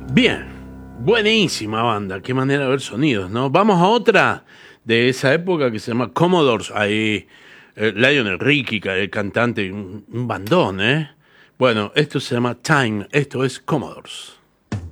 Bien, buenísima banda, qué manera de ver sonidos, ¿no? Vamos a otra de esa época que se llama Commodores, ahí Lionel Richie, el cantante, un bandón, ¿eh? Bueno, esto se llama Time, esto es Commodores.